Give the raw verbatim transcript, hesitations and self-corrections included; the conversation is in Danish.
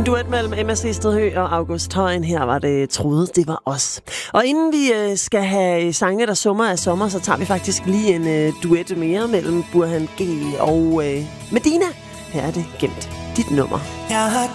En duet mellem Emma Stedhø og August Højen. Her var det Troede, det var os. Og inden vi øh, skal have sange, der summer af sommer, så tager vi faktisk lige en øh, duet mere mellem Burhan G og øh, Medina. Her er det Gemt dit nummer. Jeg har